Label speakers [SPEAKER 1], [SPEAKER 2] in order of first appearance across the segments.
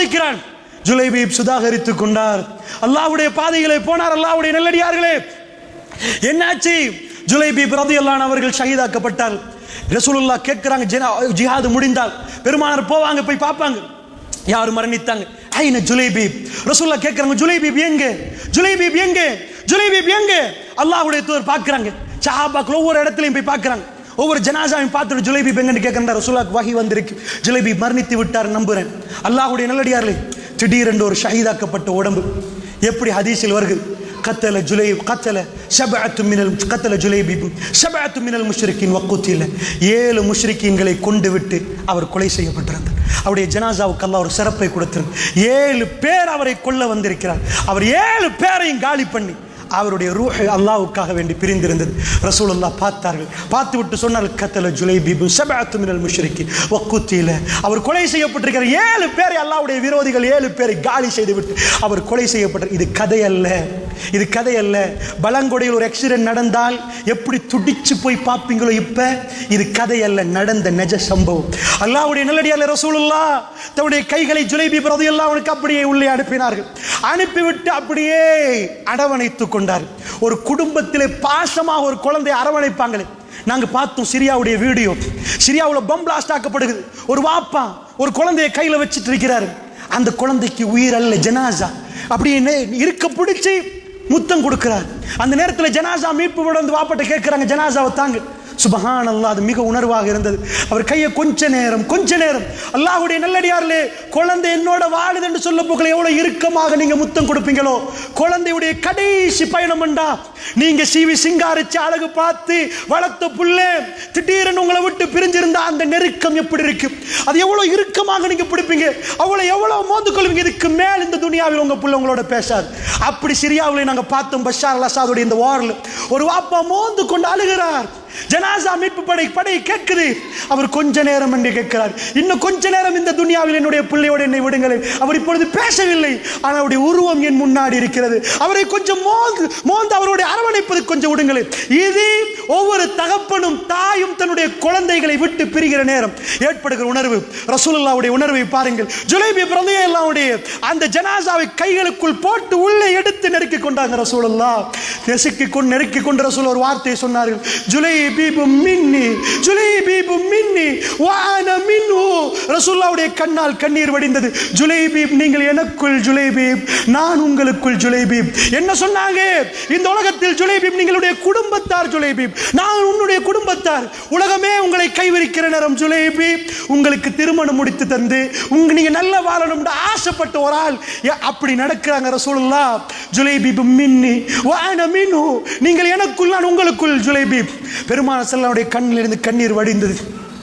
[SPEAKER 1] சோதிக்கிறான். ஜுலைபீப் சுதாகரித்துக் கொண்டார், அல்லாஹ்வுடைய பாதைகளை போனார். அல்லாஹ்வுடைய நல்லடியார்களே, என்னாச்சு? ஜுலைபீப் ரலியல்லாஹு அன்ஹு அவர்கள் ஷஹீதாக்கப்பட்டார். ரசூலுல்லாஹ் கேட்கிறாங்க, ஜிஹாது முடிந்தால் பெருமானார் போவாங்க, போய் பார்ப்பாங்க, யார் மரணித்தாங்க, ஐன ஜுலைபீப். ரசூலுல்லாஹ் கேட்கிறாங்க, ஜுலைபீப் எங்க, ஜுலைபீப் எங்க, ஜுலைபீப் எங்க? அல்லாஹ்வுடைய தூதர் பார்க்கறாங்க, சஹாபாக்கள் ஒவ்வொரு இடத்துலையும் போய் பார்க்கறாங்க, ஒவ்வொரு ஜனாசாவையும் பார்த்துட்டு ஜுலைபீப் எங்கன்னு கேட்கறாங்க. ரசூலுல்லாஹ் வஹி வந்திருக்கு, ஜுலைபீப் மரணித்து விட்டார் நம்புறேன். அல்லாஹ்வுடைய நல்லடியார்களே, திடீரென்று ஒரு ஷஹீதாக்கப்பட்ட உடம்பு. எப்படி ஹதீஸில் வருகிறது, قتل جليب قتل سبعة من قتل جليبيب سبعة من المشركين وقتل. 7 முஷ்ரிக்கீன்களை கொண்டு விட்டு அவர் கொலை செய்யப்பட்டிருந்தார். அவருடைய ஜனாசாவுக்கு அல்லாஹ் ஒரு சிறப்பை கொடுத்தார். 7 பேர் அவரை கொல்ல வந்திருக்கிறார். அவர் 7 பேரையும் காலி பண்ணி அவருடைய ரூஹ் அல்லாஹ்வுக்காக வேண்டி பிரிந்திருந்தது. ரசூலுல்லாஹ் பார்த்தார்கள், பார்த்து விட்டு சொன்னார்கள், கத்தல ஜுலைபீப் சபஅத்து மினல் முஷ்ரிக்கீன் வகுத்தில. அவர் கொலை செய்யப்பட்டிருக்கிறார். 7 பேரை அல்லாஹ்வுடைய விரோதிகள் 7 பேரை காலி செய்து விட்டு அவர் கொலை செய்யப்பட்டார். இது கதை அல்ல, இது கதை அல்ல. பலங்கொடையில் ஒரு ஆக்சிடென்ட் நடந்தால் எப்படி துடிச்சு போய் பார்ப்பீங்களோ, இப்ப இது கதை அல்ல, நடந்த நிஜ சம்பவம். அல்லாஹ்வுடைய நல்லடியார்களே, ரசூலுல்லாஹ் தன்னுடைய கைகளை ஜுலைபீப் ரலியல்லாஹு அன்ஹு அப்படியே உள்ளே அனுப்பினார்கள். அனுப்பிவிட்டு அப்படியே அடவணைத்துக் கொண்டார். ஒரு குடும்பத்திலே பாசமாக ஒரு குழந்தையை அரவணைப்பாங்களே, நாங்க பார்த்தோம் சிரியாவுடைய வீடியோ. சிரியாவில் பம் பிளாஸ்ட் ஆக்கப்படுகிறது. ஒரு வாப்பா ஒரு குழந்தையை கையில வச்சிட்டு இருக்கிறாரு. அந்த குழந்தைக்கு உயிர் அல்ல, ஜனாசா. அப்படியே இருக்க பிடிச்சி முத்தம் கொடுக்கிறார். அந்த நேரத்தில் ஜனாசா மீட்பு வந்து வாப்பட்ட கேட்கிறாங்க, ஜனாசாவை தாங்க. சுபஹானல்லாஹ், அது மிக உணர்வாக இருந்தது. அவர் கையை கொஞ்ச நேரம் அல்லாஹ்வுடைய நல்லடியார்களே, குழந்தை என்னோட வாழுது என்று சொல்ல போகல, எவ்வளவு இறுக்கமாக நீங்க முத்தம் கொடுப்பீங்களோ. குழந்தையுடைய கடைசி பயணம் என்றா, நீங்க சீவி சிங்காரிச்சு அழகு பார்த்து வளர்த்த புள்ளே திடீரென்னு உங்களை விட்டு பிரிஞ்சிருந்தா அந்த நெருக்கம் எப்படி இருக்கு, அது எவ்வளவு இறுக்கமாக நீங்க பிடிப்பீங்க, எவ்வளவு மோந்து கொள்வீங்க. இதுக்கு மேல் இந்த துனியாவில் உங்க புள்ள உங்களோட பேசாது. அப்படி சிரியாவில் நாங்க பார்த்தோம், பஷார் அல் அசாதுடைய இந்த வார்ல ஒரு வாப்பா மோந்து கொண்டு அழுகிறார். ஜனாசா மீட்பு படை கேட்குது. அவர் கொஞ்ச நேரம் என்று கேட்கிறார், இன்னும் கொஞ்ச நேரம் இந்த துனியாவில் என்னுடைய பிள்ளையோடு என்னை விடுங்களேன். அவர் இப்பொழுது பேசவில்லை, ஆனால் அவருடைய உருவம் என் முன்னாடி இருக்கிறது. அவரை கொஞ்சம் மோந்து அவருடைய அரவணைப்பது கொஞ்சம் விடுங்களேன். இது ஒவ்வொரு தகப்பனும் தாயும் தன்னுடைய குழந்தைகளை விட்டு பிரிகிற நேரம் ஏற்படுகிற உணர்வு. ரசூலுல்லாஹ்வுடைய உணர்வை பாருங்கள். ஜுலைபீப் ரலியல்லாஹு அன்ஹு அந்த ஜனாசாவை கைகளுக்குள் போட்டு உள்ளே எடுத்து நெருக்கி கொண்டாங்க. ரசூலுல்லாஹ் நெருக்கி கொண்டு ரசூல் ஒரு வார்த்தையை சொன்னார்கள், ஜுலைபீப் மின்னி, ஜுலைபீப் மின்னி வஅனா மின்ஹு. ரசூலுல்லாஹ்வுடைய கண்ணால் கண்ணீர் வடிந்தது. ஜுலைபீப் நீங்கள் எனக்குள், ஜுலைபீப் நான் உங்களுக்குள். ஜுலைபீப் என்ன சொன்னாங்க, இந்த உலகத்தில் ஜுலைபீப் நீங்களுடைய குடும்பத்தார், ஜுலைபீப் நான் உன்னுடைய குடும்பத்தார். உலகமே உங்களை கைவிரிக்கிற நேரம் ஜுலைபீப் உங்களுக்கு திருமணம் முடித்து தந்து நீங்க நல்ல வாழணும் ஆசைப்பட்ட ஒரு ஆள் அப்படி நடக்கிறாங்க. ரசூலுல்லாஹ் ஜுலைபீப் மின்னி வஅனா மின்ஹு, நீங்கள் எனக்குள் நான் உங்களுக்குள். ஜுலைபீப் பெருமானார் ஸல்லல்லாஹு அலைஹி கண்ணிலிருந்து கண்ணீர் வடிந்தது.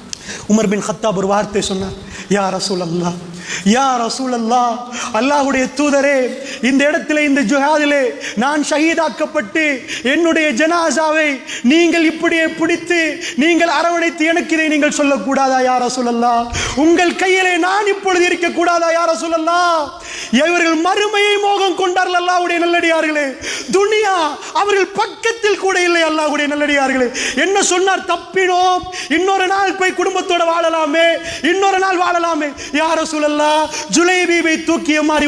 [SPEAKER 1] உமர் பின் கத்தாப் ஒரு வார்த்தை சொன்னார், யா ரசூலல்லாஹ், யா ரசூலல்லாஹ், அல்லாஹ்வுடைய தூதரே, இந்த இடத்திலே இந்த ஜிஹாதிலே நான் ஷஹீதாக்கப்பட்டு என்னுடைய ஜனாசாவை நீங்கள் இப்படியே பிடித்து நீங்கள் அரவணைத்து எனக்கு இதை நீங்கள் சொல்லக்கூடாதா யா ரசூலல்லாஹ்? உங்கள் கையிலே நான் இப்பொழுது இருக்கக்கூடாதா யா ரசூலல்லாஹ்? இவர்கள் மறுமையை மோகம் கொண்டார்கள். அல்லாஹ்வுடைய நல்லடியார்களே, துனியா அவர்கள் பக்கத்தில் கூட இல்லை. அல்லாஹ்வுடைய நல்லடியார்களே, என்ன சொன்னார், தப்பினோம், இன்னொரு நாள் போய் குடும்பத்தோட வாழலாமே, இன்னொரு நாள் வாழலாமே. யா ரசூலல்லாஹ், ஜுலைபீபை தூக்கிய மாதிரி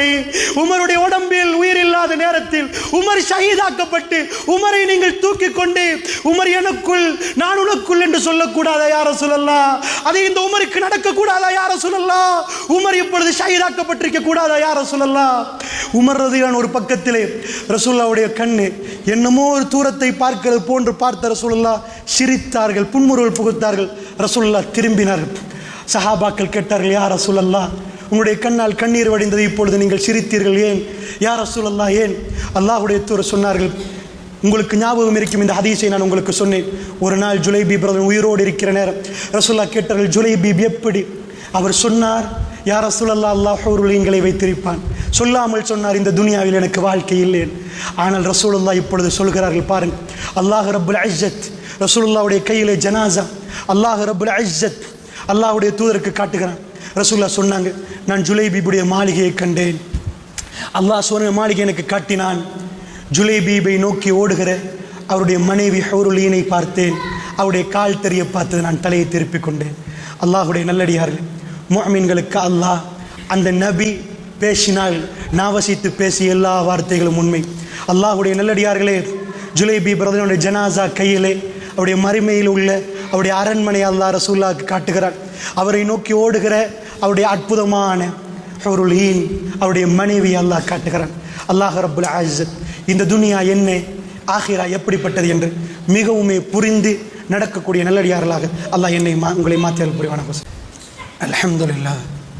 [SPEAKER 1] உமருடைய உடம்பில் உயிர் இல்லாத நேரத்தில் உமர் ஷஹீதாக்கப்பட்டு உமரை நீங்கள் தூக்கி கொண்டு உமர் எனக்குள் நான் உனக்குள் என்று சொல்லக்கூடாதா யா ரசூலல்லாஹ்? அது இந்த உமருக்கு நடக்க கூடாதா யா ரசூலல்லாஹ்? உமர் இப்பொழுது ஷஹீதாக்கப்பட்டிருக்க கூடாதா யா ரசூலல்லாஹ்? உமர் ரலியல்லாஹு ஒரு பக்கத்திலே ரசூலுல்லாஹ்வுடைய கண்ணு என்னமோ ஒரு தூரத்தை பார்க்கிறது போன்று பார்த்த ரசூலுல்லாஹ் சிரித்தார்கள், புன்முறுவல் புகுத்தார்கள். ரசூலுல்லாஹ் திரும்பினார்கள். சஹாபாக்கள் கேட்டார்கள், யா ரசூலல்லாஹ், உங்களுடைய கண்ணால் கண்ணீர் வடிந்தது, இப்பொழுது நீங்கள் சிரித்தீர்கள், ஏன் யா ரசூலல்லாஹ், ஏன்? அல்லாஹ்வுடைய தூதர் சொன்னார்கள், உங்களுக்கு ஞாபகம் இருக்கும் இந்த ஹதீஸை நான் உங்களுக்கு சொன்னேன். ஒரு நாள் ஜுலைபீப் உயிரோடு இருக்கிற நேரம் ரசூலுல்லாஹ் கேட்டார்கள், ஜுலைபீப் எப்படி? அவர் சொன்னார், யா ரசூலல்லாஹ், அல்லாஹ் ஹூருலீன்களை வைத்திருப்பான். சொல்லாமல் சொன்னார், இந்த துனியாவில் எனக்கு வாழ்க்கை இல்லை. ஆனால் ரசூலுல்லாஹ் இப்பொழுது சொல்கிறார்கள், பாருங்கள், அல்லாஹ் ரப்புல் இஸ்ஸத் ரசூலுல்லாஹ்வுடைய கையிலே ஜனாசா, அல்லாஹ் ரப்புல் இஸ்ஸத் அல்லாஹ்வுடைய தூதருக்கு காட்டுகிறான். ரசூலுல்லாஹ் சொன்னாங்க, நான் ஜுலைபீபுடைய மாளிகையை கண்டேன். அல்லாஹ் சொன்ன மாளிகை எனக்கு காட்டினான். ஜுலைபீபை நோக்கி ஓடுகிற அவருடைய மனைவி ஹூருலீனை பார்த்தேன். அவருடைய கால் தெரிய பார்த்தது. நான் தலையை திருப்பிக் கொண்டேன். அல்லாஹ்வுடைய நல்லடியார்கள், முஃமின்களுக்கு அல்லாஹ் அந்த நபி பேசினால் நாவசித்து பேசிய எல்லா வார்த்தைகளும் உண்மை. அல்லாஹ்வுடைய நல்லடியார்களே, ஜுலைபி பிரதனுடைய ஜனாசா கையிலே அவருடைய மறுமையில் உள்ள அவருடைய அரண்மனை அல்லாஹ் ரசூலுல்லாஹ்க்கு காட்டுகிறார். அவரை நோக்கி ஓடுகிற அவருடைய அற்புதமான ஹுருலீன் அவருடைய மனைவி அல்லாஹ் காட்டுகிறான். அல்லாஹ் ரப்புல் இஸ்ஸத் இந்த துனியா என்ன, ஆகிரா எப்படிப்பட்டது என்று மிகவுமே புரிந்து நடக்கக்கூடிய நல்லடியார்களாக அல்லாஹ் என்னை உங்களை மாற்றியல் புரிவானாக. அல்ஹம்துலில்லாஹ்.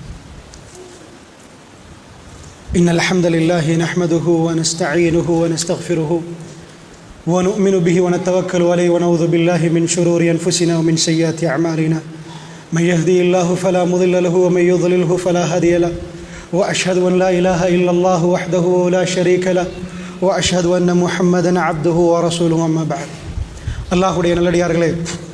[SPEAKER 1] இன்னல் ஹம்தலில்லாஹி நஹ்மதுஹு வ நஸ்தஈனுஹு வ நஸ்தக்ஃபிருஹு வ நு'மினு பிஹி வ நதவக்கலு அலைஹி வ நஊது பில்லாஹி மின் ஷுரூரி அன்ஃபுஸினா வ மின் ஸய்யிஆத்தி அஅமாலினா மன் யஹ்திஹில்லாஹு ஃபலா முضில்ல லஹு வ மன் யுضللஹு ஃபலா ஹாதிய லஹு வ அஷ்ஹது அன் லா இலாஹ இல்லல்லாஹு வஹ்தஹு லா ஷரீக லஹு வ அஷ்ஹது அன்ன முஹம்மதன் அப்துஹு வ ரசூலுஹு அம்மா பஅத். அல்லாஹ்வுடைய நல்லடியார்களே,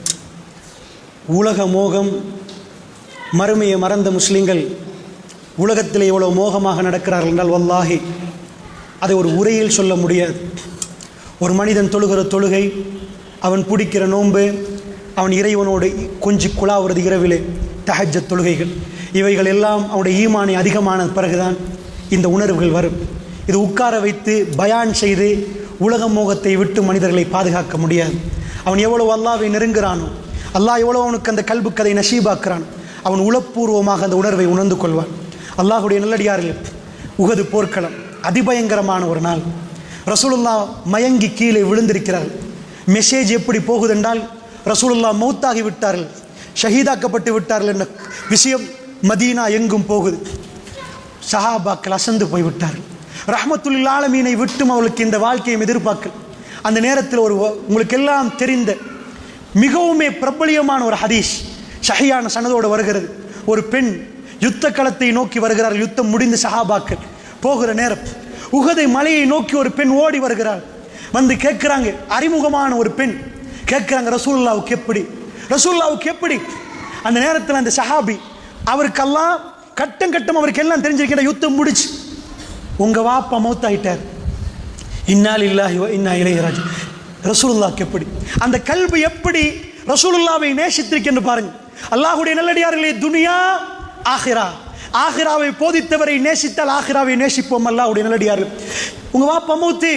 [SPEAKER 1] உலக மோகம், மறுமையை மறந்த முஸ்லிம்கள் உலகத்தில் எவ்வளோ மோகமாக நடக்கிறார்கள் என்றால் வல்லாஹி அதை ஒரு உரையில் சொல்ல முடியாது. ஒரு மனிதன் தொழுகிற தொழுகை, அவன் பிடிக்கிற நோன்பு, அவன் இறைவனோடு கொஞ்சி குழாவுறது இரவிலே தஹஜ்ஜத் தொழுகைகள், இவைகள் எல்லாம் அவனுடைய ஈமானை அதிகமான பிறகுதான் இந்த உணர்வுகள் வரும். இது உட்கார வைத்து பயான் செய்து உலக மோகத்தை விட்டு மனிதர்களை பாதுகாக்க முடியாது. அவன் எவ்வளோ அல்லாஹ்வை நெருங்குகிறானோ, அல்லாஹ் எவ்வளோ அவனுக்கு அந்த கல்பு கதை நசீபாக்குறான், அவன் உளப்பூர்வமாக அந்த உணர்வை உணர்ந்து கொள்வான். அல்லாஹ்வுடைய நல்லடியார்கள், உஹது போர்க்களம் அதிபயங்கரமான ஒரு நாள். ரசூலுல்லாஹ் மயங்கி கீழே விழுந்திருக்கிறார்கள். மெசேஜ் எப்படி போகுதென்றால் ரசூலுல்லாஹ் மௌத்தாகி விட்டார்கள், ஷஹீதாக்கப்பட்டு விட்டார்கள் என்ற விஷயம் மதீனா எங்கும் போகுது. சஹாபாக்கள் அசந்து போய்விட்டார்கள். ரஹ்மத்துல் ஆலமீனை விட்டும் அவளுக்கு இந்த வாழ்க்கையை எதிர்பார்க்கல். அந்த நேரத்தில் உங்களுக்கு எல்லாம் தெரிந்த மிகவுமே பிரபலியமான ஒரு ஹதீஸ் ஷஹீயான சனதோடு வருகிறது. ஒரு பெண் யுத்த களத்தை நோக்கி வருகிறார். யுத்தம் முடிந்து சஹாபாக்கள் போகிற நேரம் உஹதை மலையை நோக்கி ஒரு பெண் ஓடி வருகிறார். வந்து கேட்குறாங்க, அறிமுகமான ஒரு பெண் கேட்குறாங்க, ரசூலுல்லாஹ்வுக்கு எப்படி, ரசூலுல்லாஹ்வுக்கு எப்படி? அந்த நேரத்தில் அந்த சஹாபி, அவருக்கெல்லாம் கட்டம் கட்டம் அவருக்கு எல்லாம் தெரிஞ்சிருக்கிற, யுத்தம் முடிச்சு உங்கள் வாப்பா மௌத்தாயிட்டார், இன்னா லில்லாஹி வ இன்னா இலைஹி ராஜிஊன். ரசூலுல்லாஹ்வுக்கு எப்படி, அந்த கல்பு எப்படி ரசூலுல்லாஹ்வை நேசித்திருக்கின்ற பாருங்க. அல்லாஹ்வுடைய நல்லடியார்களே, துனியா ஆகிரா, ஆகிராவை போதித்தவரை நேசித்தால் ஆகிராவை நேசிப்போம். அல்லாஹ்வுடைய நல்லடியார்கள், உங்க வாப்பா மௌத்து,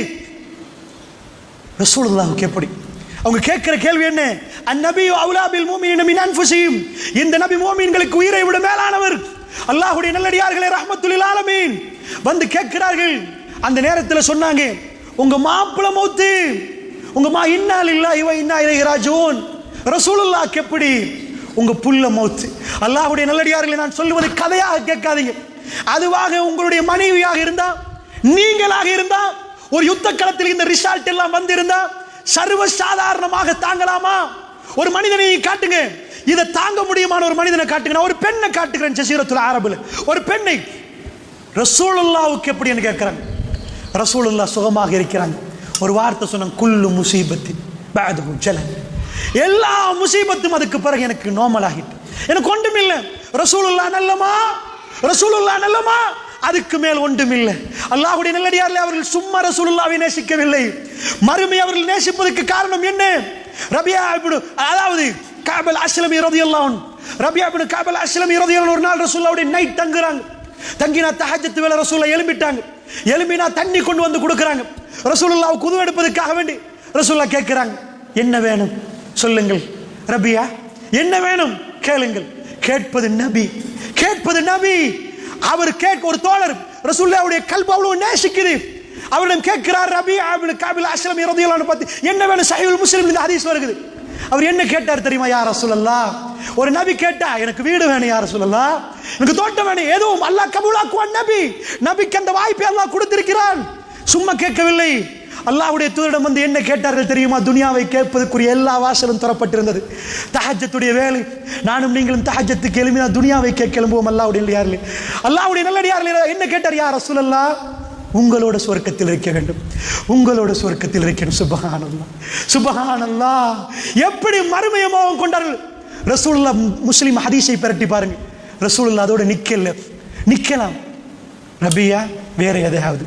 [SPEAKER 1] ரசூலுல்லாஹ்வுக்கு எப்படி? அவங்க கேட்கிற கேள்வி என்ன? அந்நபியு அவுலா பில் முஃமினீன மின் அன்ஃபுஸிஹிம், இந்த நபி முஃமின்களுக்கு உயிரை விட மேலானவர். அல்லாஹ்வுடைய நல்லடியார்களே, ரஹ்மத்துல் ஆலமீன் வந்து கேட்கிறார்கள். அந்த நேரத்தில் சொன்னாங்க, உங்க மாப்பிள மௌத்து, உங்க இன்னா லில்லாஹி வ இன்னா இலைஹி ராஜிஊன். ரசூலுல்லாஹ்வுக்கு எப்படி? உங்க புள்ள மௌத்து. அல்லாஹ்வுடைய நல்லடியார்களை, நான் சொல்லுவது கதையாக கேட்காதீங்க. அதுவாக உங்களுடைய மனைவியாக இருந்தா, நீங்களாக இருந்தா, ஒரு யுத்த களத்தில் இந்த ரிசல்ட் எல்லாம் வந்திருந்தா சர்வ சாதாரணமாக தாங்கலாமா? ஒரு மனிதனை காட்டுங்க, இதை தாங்க முடியுமான ஒரு மனிதனை காட்டுங்க. நான் ஒரு பெண்ணை காட்டுகிறேன், ஜஸீரத்துல் அரபுல ஒரு பெண்ணை. ரசூலுல்லாஹ்வுக்கு எப்படின்னு கேட்கிறாங்க. ரசூலுல்லாஹ் சுகமாக இருக்கிறாங்க. ஒரு வார்த்தை சொன்னாங்க, குல்லு முசீபத்தின் பஅதுஹு ஜலல், எல்லா முசீபத்தும் அதுக்கு பிறகு எனக்கு நார்மல் ஆகிட்டு, எனக்கு ஒன்றும் இல்லை. ரசூலுல்லாஹ் நல்லமா, ரசூலுல்லாஹ் நல்லமா, அதுக்கு மேல் ஒன்றும் இல்லை. அல்லாஹ்வுடைய நல்லடியார்களே, அவர்கள் சும்மா ரசூலுல்லாஹ்வை நேசிக்கவில்லை, மறுமை அவர்கள் நேசிப்பதற்கு காரணம் என்ன? ரபியா இப்னு, அதாவது கஅபல் அஸ்லமி ரலியல்லாஹு அன்ஹு, ரபியா இப்னு கஅபல் அஸ்லமி ரலியல்லாஹு ஒரு நாள் ரசூலுல்லாஹ்வுடைய நைட் தங்குறாங்க. தங்கினா தஹஜ்ஜத் வேளை ரசூலுல்லாஹ் எழும்பிட்டாங்க. எழும்பினா தண்ணி கொண்டு வந்து கொடுக்குறாங்க. ரசூலுல்லாஹ் குது எடுப்பதற்காக வேண்டி ரசூலுல்லாஹ் கேட்கிறாங்க, என்ன வேணும் சொல்லுங்கள் ரபியா, என்ன வேணும் கேளுங்கள். கேட்பது நபி, கேட்பது நபி. அவர் கேட்க, ஒரு தோழர் ரசூலுல்லாஹ்வுடைய கல்பு அவ்வளவு நேசிக்குது, அவரிடம் கேட்கிறார். ரபியா இப்னு கஅபல் அஸ்லமி ரலியல்லாஹு அன்ஹு பத்தி என்ன வேணும்? சஹீஹுல் முஸ்லிம் இந்த ஹதீஸ் வருகிறது. அவர் என்ன கேட்டார் தெரியுமா? யா ரசூலல்லாஹ், ஒரு நபி கேட்டா, எனக்கு வீடு வேணும் யா ரசூலல்லாஹ், எனக்கு தோட்டம் வேணும், எதுவும் அல்லாஹ் கபூலாக்குவான். நபி, நபிக்கு அந்த வாய்ப்பை அல்லாஹ் கொடுத்திருக்கிறான். சும்மா கேட்கவில்லை. அல்லாஹ்வுடைய தூதரிடம் வந்து என்ன கேட்டார்கள் தெரியுமா? துனியாவை கேட்பதற்குரிய எல்லா வாசலும் தரப்பட்டிருந்தது. தஹஜ்ஜத்துடைய வேலை, நானும் நீங்களும் தஹஜ்ஜத்துக்கு எழுப்பினா துனியாவை கேட்க எழும்புவோம். அல்லாஹ்வுடைய நல்லடியார்களே என்ன கேட்டார்? யா ரசூலல்லாஹ், உங்களோட சொர்க்கத்தில் இருக்க வேண்டும், உங்களோட சொர்க்கத்தில் இருக்கணும். சுப்ஹானல்லாஹ், சுப்ஹானல்லாஹ். எப்படி மறுமையை மோகம் கொண்டார்கள். ரசூலுல்லாஹ் முஸ்லிம் ஹதீஸை பிரட்டி பாருங்க. ரசூலுல்லாஹ் அதோட நிக்கலாம். ரபியா, வேற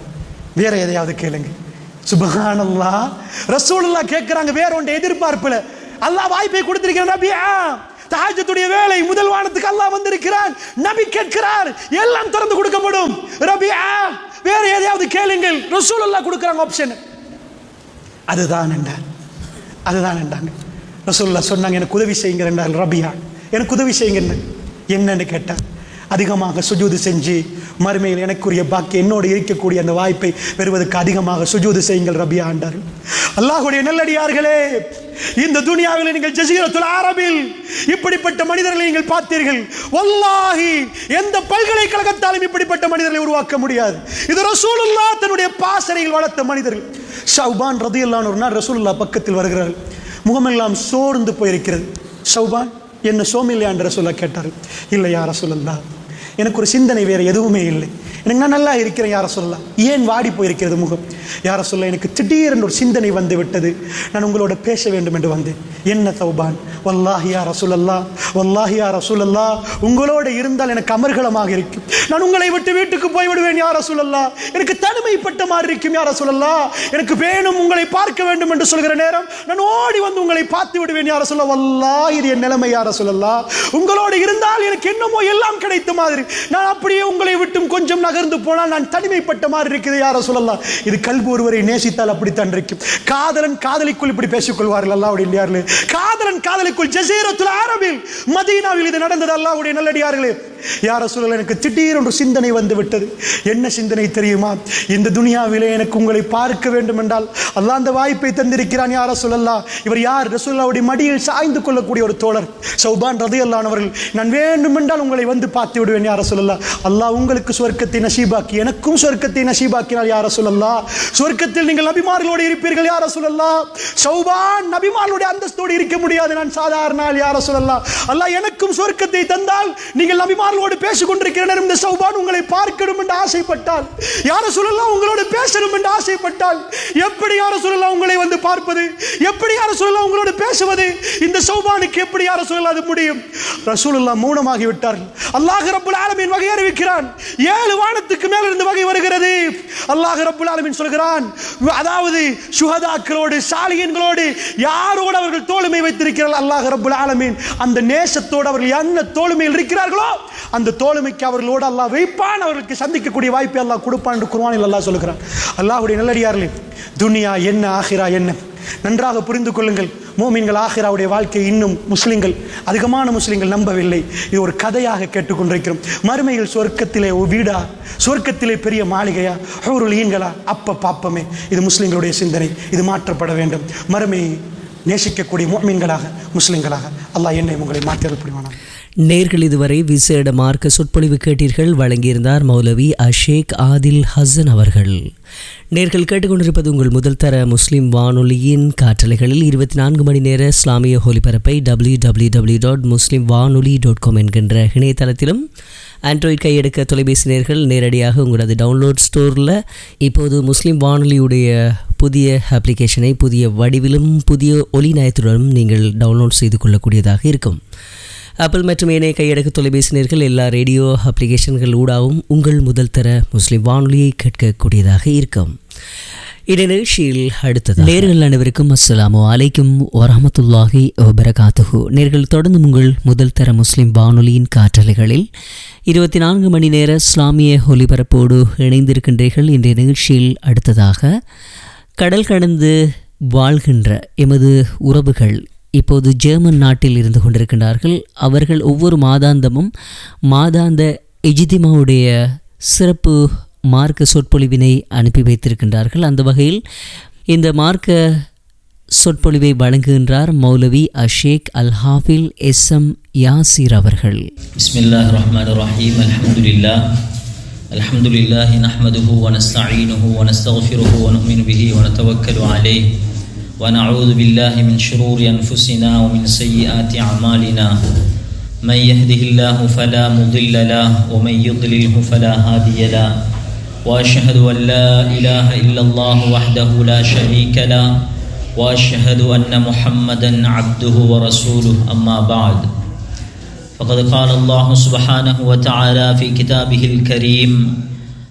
[SPEAKER 1] எதையாவது கேளுங்க. சுப்ஹானல்லாஹ். ரசூலுல்லாஹ் கேட்கிறாங்க வேற ஒன்றை எதிர்பார்ப்புல. அல்லாஹ் வாய்ப்பை கொடுத்திருக்கிறான். ரபியா, தஹஜ்ஜுடைய வேளை, முதல் வானத்துக்கு அல்லாஹ் வந்திருக்கிறான். நபி கேட்கிறார், எல்லாம் திறந்து கொடுக்கப்படும். ரபியா, வேற எதையாவது கேளுங்கள். ரசூலுல்லாஹ் கொடுக்குறாங்க ஆப்ஷன். அதுதான் என்றார். ரசூலுல்லாஹ் சொன்னாங்க, எனக்கு உதவி செய்யுங்க என்றார். ரபியா, எனக்கு உதவி செய்யுங்க. என்னன்னு கேட்டார். அதிகமாக சுஜூது செஞ்சு மறுமையில் எனக்குரிய பாக்கியம் என்னோடு இருக்கக்கூடிய அந்த வாய்ப்பை பெறுவதற்கு அதிகமாக சுஜூது செய்யுங்கள் ரபியா என்றார்கள். அல்லாஹ்வுடைய நல்லடியார்களே, இந்த துனியாவில் நீங்கள் ஜஸீரத்துல் அரபில் இப்படிப்பட்ட மனிதர்களை நீங்கள் பார்த்தீர்கள். வல்லாஹி எந்த பல்கலைக்கழகத்தாலும் இப்படிப்பட்ட மனிதர்களை உருவாக்க முடியாது. இது ரசூலுல்லாஹ் தன்னுடைய பாசறையில் வளர்த்த மனிதர்கள். ஷௌபான் ரலியல்லாஹு அன்ஹு ஒரு நாள் ரசூலுல்லாஹ் பக்கத்தில் வருகிறார்கள். முகமெல்லாம் சோர்ந்து போயிருக்கிறது. ஷௌபான், என்ன சோமில்லையா என்று ரசூலுல்லாஹ் கேட்டார்கள். இல்லை யா ரசூலல்லாஹ், எனக்கு ஒரு சிந்தனை வேறு எதுவுமே இல்லை, எனக்கு நான் நல்லா இருக்கிறேன் யா ரசூலல்லாஹ். ஏன் வாடி போயிருக்கிறது முகம்? யா ரசூலல்லாஹ், எனக்கு திடீரென்று ஒரு சிந்தனை வந்து விட்டது, நான் உங்களோட பேச வேண்டும் என்று வந்தேன். என்ன சௌபான்? வல்லாஹி யா ரசூலல்லாஹ், வல்லாஹி யா ரசூலல்லாஹ், உங்களோடு இருந்தால் எனக்கு அமர்கலமாக இருக்கும். நான் உங்களை விட்டு வீட்டுக்கு போய்விடுவேன் யா ரசூலல்லாஹ். எனக்கு தனிமைப்பட்ட மாதிரி இருக்கும் யா ரசூலல்லாஹ். எனக்கு வேணும், உங்களை பார்க்க வேண்டும் என்று சொல்கிற நேரம் நான் ஓடி வந்து உங்களை பார்த்து விடுவேன் யா ரசூலல்லாஹ். வல்லாஹி இது என் நிலைமை யா ரசூலல்லாஹ். உங்களோடு இருந்தால் எனக்கு என்னமோ எல்லாம் கிடைத்த மாதிரி, நான் அப்படியே உங்களை விட்டும் கொஞ்சம் நகர்ந்து போனால் நான் தனிமைப்பட்ட மாதிரி இருக்குது யா ரசூலல்லாஹ். இது கல்பு ஒருவரை நேசித்தால் அப்படித்தான் இருக்கும். காதலன் காதலிக்குள் இப்படி பேசிக் கொள்வார்கள். அல்லாஹ்வுடைய நல்லடியார்களே, காதலன் காதலிக்குள் ஜஸீரத்துல் அரபில் மதீனாவில் இது நடந்தது. அல்லாஹ்வுடைய நல்லடியார்களே, யா ரசூலல்லாஹ், எனக்கு திடீரென்று சிந்தனை வந்து விட்டது. என்ன சிந்தனை தெரியுமா? இந்த துனியாவிலே எனக்கு உங்களை பார்க்க வேண்டும் என்றால் அல்லாஹ் அந்த வாய்ப்பை தந்திருக்கிறான் யா ரசூலல்லாஹ். இவர் யார்? ரசூலுல்லாஹ்வுடைய மடியில் சாய்ந்து கொள்ளக்கூடிய ஒரு தோழர் ஷௌபான் ரலியல்லாஹு அன்ஹு அவர்கள். நான் வேண்டுமென்றால் உங்களை வந்து பார்த்து விடுவேன் யா ரசூலல்லாஹ். அல்லாஹ் உங்களுக்கு சொர்க்கத்தை நசீபாக்கி எனக்கும் சொர்க்கத்தை நசீபாக்கினார் யா ரசூலல்லாஹ். சொர்க்கத்தில் நீங்கள் நபிமார்களோடு இருப்பீர்கள் யா ரசூலல்லாஹ். ஷௌபான் நபிமார்களுடைய அந்தஸ்தோடு இருக்க முடியாது, நான் சாதாரண ஆள் யா ரசூலல்லாஹ். அல்லாஹ் எனக்கும் சொர்க்கத்தை தந்தால் நீங்கள் நபிமார்களோடு பேசிக் கொண்டிருக்கிற நேரம் இந்த ஷௌபான் உங்களை பார்க்கணும் என்று ஆசைப்பட்டால், யா ரசூலல்லாஹ் உங்களோடு பேசணும் என்று ஆசைப்பட்டால், எப்படி யா ரசூலல்லாஹ் உங்களை வந்து பார்ப்பது? எப்படி யா ரசூலல்லாஹ் உங்களோடு பேசுவது? இந்த ஷௌபானுக்கு எப்படி யா ரசூலல்லாஹ் அது முடியும்? ரசூலுல்லாஹ் மௌனமாகி விட்டார்கள். அல்லாஹ் ரப்புல் ஆலமீன் வகை அறிவிக்கிறான். 7 வானத்துக்கு மேல இருந்து வகை வருகிறது. அல்லாஹ் ரப்புல் ஆலமீன் சொல்கிறான், அதாவது சுஹதாக்களோடு சாலிஹீன்களோடு யாரோடு அவர்கள் தோளுமை வைத்திருக்கிறார்கள், அல்லாஹ் ரப்புல் ஆலமீன் அந்த நேசத்தோடு அவர்கள் என்ன தோளுமையில் இருக்கிறார்களோ அந்த தோளுமைக்கு அவர்களோடு அல்லாஹ் வைப்பான். அவர்களுக்கு சந்திக்கக்கூடிய வாய்ப்பை அல்லாஹ் கொடுப்பான் என்று குர்ஆனில் அல்லாஹ் சொல்கிறான். அல்லாஹ்வுடைய நல்லடியார்களே, துனியா என்ன ஆகிரா என்ன நன்றாக புரிந்து கொள்ளுங்கள். மோமின்கள் ஆகிராவுடைய வாழ்க்கை இன்னும் அதிகமான முஸ்லிம்கள் நம்பவில்லை. இது ஒரு கதையாக கேட்டுக்கொண்டிருக்கிறோம். மறுமையில் சொர்க்கத்திலே ஒரு வீடா, சொர்க்கத்திலே பெரிய மாளிகையா, ஹூருல் ஈன்களா? அப்ப பாப்பமே. இது முஸ்லிம்களுடைய சிந்தனை. இது மாற்றப்பட வேண்டும். மறுமையை நேசிக்கக்கூடிய மோமின்களாக முஸ்லிம்களாக அல்லாஹ் என்னை உங்களை மாற்றியல் புரிவானாக.
[SPEAKER 2] நேர்கள் இதுவரை விசேட மார்க்க சொற்பொழிவு கேட்டீர்கள். வழங்கியிருந்தார் மௌலவி அஷேக் ஆதில் ஹசன் அவர்கள். நேர்கள் கேட்டுக்கொண்டிருப்பது உங்கள் முதல் தர முஸ்லிம் வானொலியின் காற்றலைகளில் 24 மணி நேர இஸ்லாமிய ஒலிபரப்பை www.muslimvanoli.com என்கின்ற இணையதளத்திலும், ஆண்ட்ராய்டு கையெடுக்க தொலைபேசி நேர்கள் நேரடியாக உங்களது டவுன்லோட் ஸ்டோரில் இப்போது முஸ்லிம் வானொலியுடைய புதிய அப்ளிகேஷனை புதிய வடிவிலும் புதிய ஒலி நயத்துடனும் நீங்கள் டவுன்லோட் செய்து கொள்ளக்கூடியதாக இருக்கும். ஆப்பிள் மற்றும் ஏனைய கையடக்க தொலைபேசி நேர்கள் எல்லா ரேடியோ அப்ளிகேஷன்கள் ஊடாகவும் உங்கள் முதல் தர முஸ்லிம் வானொலியை கேட்கக்கூடியதாக இருக்கும். இந்நிகழ்ச்சியில் அடுத்தது நேர்கள் அனைவருக்கும் அஸ்ஸலாமு அலைக்கும் வரஹ்மத்துல்லாஹி வபரகாத்துஹு. நேர்கள் தொடர்ந்து உங்கள் முதல் தர முஸ்லிம் வானொலியின் காற்றலைகளில் 24 மணி நேர இஸ்லாமிய ஒலிபரப்போடு இணைந்திருக்கின்றீர்கள். இன்றைய நிகழ்ச்சியில் அடுத்ததாக கடல் கடந்து வாழ்கின்ற எமது உறவுகள் இப்போது ஜெர்மன் நாட்டில் இருந்து கொண்டிருக்கின்றார்கள். அவர்கள் ஒவ்வொரு மாதாந்தமும் மாதாந்த இஜ்திமாவுடைய சிறப்பு மார்க்க சொற்பொழிவினை அனுப்பி வைத்திருக்கின்றார்கள். அந்த வகையில் இந்த மார்க்க சொற்பொழிவை வழங்குகின்றார் மௌலவி அஷேக் அல் ஹாஃபில் எஸ்எம் யாசிர் அவர்கள்.
[SPEAKER 3] பிஸ்மில்லாஹிர் ரஹ்மானிர் ரஹீம். அல்ஹம்துலில்லாஹி நஹ்மதுஹு வ நஸ்தஈனுஹு வ நஸ்தக்ஃபிருஹு வ நு'மினு பிஹி வ நதவக்கலு அலைஹி ونعوذ بالله من شرور أنفسنا ومن سيئات أعمالنا من يهده الله فلا مضل له ومن يضلله فلا هادي له وأشهد أن لا إله إلا الله وحده لا شريك له وأشهد أن محمدا عبده ورسوله أما بعد فقد قال الله سبحانه وتعالى في كتابه الكريم